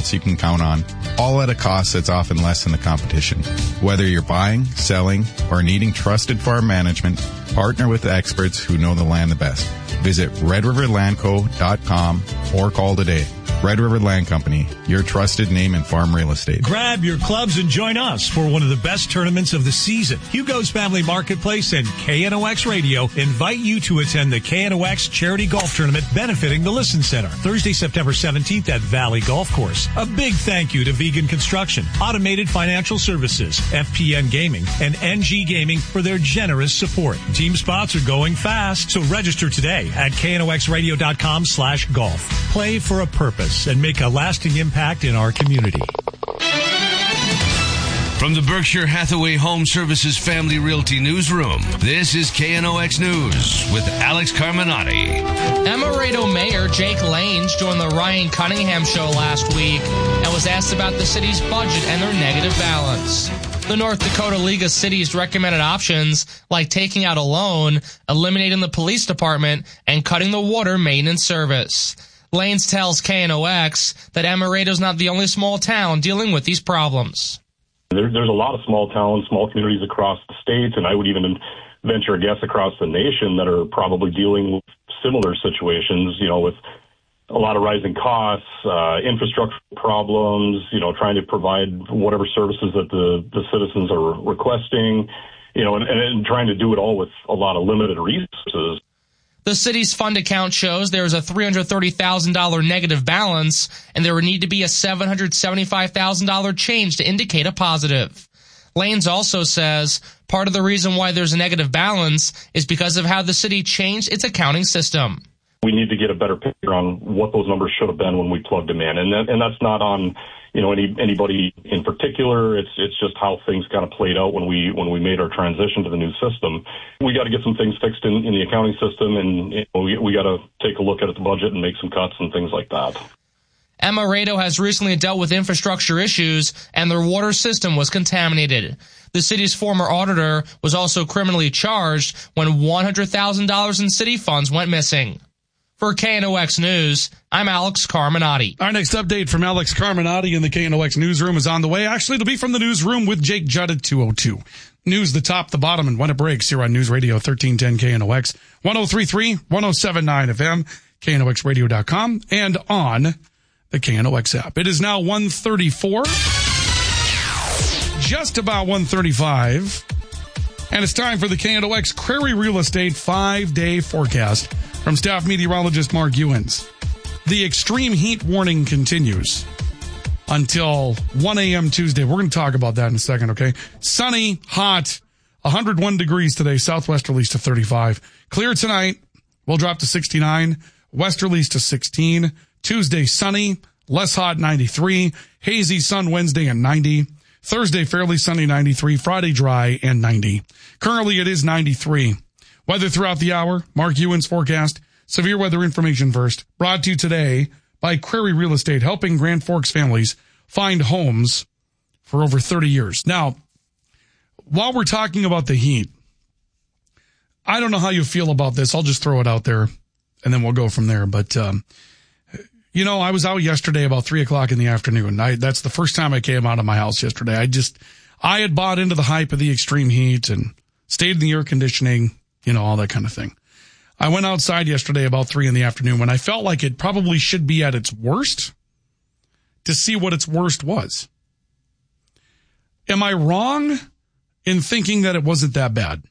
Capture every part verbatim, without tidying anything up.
results you can count on, all at a cost that's often less than the competition. Whether you're buying, selling, or needing trusted farm management, partner with the experts who know the land the best. Visit red river land co dot com or call today. Red River Land Company, your trusted name in farm real estate. Grab your clubs and join us for one of the best tournaments of the season. Hugo's Family Marketplace and K N O X Radio invite you to attend the K N O X Charity Golf Tournament benefiting the Listen Center, Thursday, September seventeenth at Valley Golf Course. A big thank you to Vegan Construction, Automated Financial Services, F P N Gaming, and N G Gaming for their generous support. Team spots are going fast, so register today at K N O X radio dot com slash golf. Play for a purpose and make a lasting impact in our community. From the Berkshire Hathaway Home Services Family Realty Newsroom, this is K N O X News with Alex Carminati. Amaretto Mayor Jake Lange joined the Ryan Cunningham show last week and was asked about the city's budget and their negative balance. The North Dakota League of Cities recommended options like taking out a loan, eliminating the police department, and cutting the water maintenance service. Lanes tells K N O X that Amaretto's not the only small town dealing with these problems. There, there's a lot of small towns, small communities across the state, and I would even venture a guess across the nation that are probably dealing with similar situations, you know, with a lot of rising costs, uh, infrastructure problems, you know, trying to provide whatever services that the, the citizens are requesting, you know, and, and trying to do it all with a lot of limited resources. The city's fund account shows there is a three hundred thirty thousand dollars negative balance, and there would need to be a seven hundred seventy-five thousand dollars change to indicate a positive. Lanes also says part of the reason why there's a negative balance is because of how the city changed its accounting system. We need to get a better picture on what those numbers should have been when we plugged them in, and that, and that's not on, you know, any anybody in particular. It's it's just how things kind of played out when we when we made our transition to the new system. We got to get some things fixed in, in the accounting system, and you know, we we got to take a look at the budget and make some cuts and things like that. Amaretto has recently dealt with infrastructure issues, and their water system was contaminated. The city's former auditor was also criminally charged when one hundred thousand dollars in city funds went missing. For K N O X News, I'm Alex Carminati. Our next update from Alex Carminati in the K N O X newsroom is on the way. Actually, it'll be from the newsroom with Jake Judd at two oh two. News the top, the bottom, and when it breaks here on News Radio thirteen ten K N O X, one oh three point three, one oh seven point nine F M, K N O X radio dot com, and on the K N O X app. It is now one thirty-four, just about one thirty-five, and it's time for the K N O X Crary Real Estate five-day forecast from staff meteorologist Mark Ewens. The extreme heat warning continues until one a.m. Tuesday. We're going to talk about that in a second, okay? Sunny, hot, one hundred one degrees today, southwesterlies to thirty-five. Clear tonight, we'll drop to sixty-nine, westerlies to sixteen. Tuesday, sunny, less hot, ninety-three. Hazy sun Wednesday and ninety. Thursday, fairly sunny, ninety-three. Friday, dry and ninety. Currently, it is ninety-three. Weather throughout the hour, Mark Ewens forecast. Severe weather information first. Brought to you today by Crary Real Estate, helping Grand Forks families find homes for over thirty years. Now, while we're talking about the heat, I don't know how you feel about this. I'll just throw it out there, and then we'll go from there. But, um, you know, I was out yesterday about three o'clock in the afternoon. I, that's the first time I came out of my house yesterday. I just, I had bought into the hype of the extreme heat and stayed in the air conditioning, you know, all that kind of thing. I went outside yesterday about three in the afternoon when I felt like it probably should be at its worst to see what its worst was. Am I wrong in thinking that it wasn't that bad?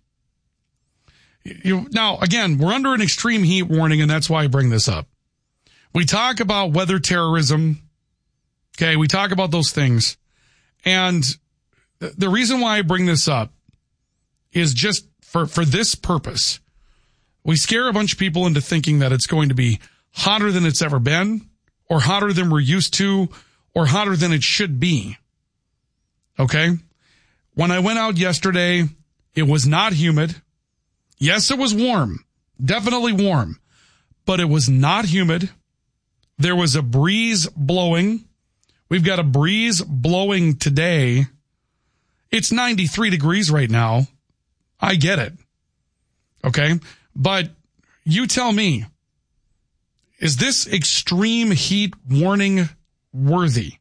You, now, again, we're under an extreme heat warning, and that's why I bring this up. We talk about weather terrorism. Okay, we talk about those things. And the reason why I bring this up is just for, for this purpose. We scare a bunch of people into thinking that it's going to be hotter than it's ever been, or hotter than we're used to, or hotter than it should be. Okay? When I went out yesterday, it was not humid. Yes, it was warm. Definitely warm. But it was not humid. There was a breeze blowing. We've got a breeze blowing today. It's ninety-three degrees right now. I get it. Okay? But you tell me, is this extreme heat warning worthy?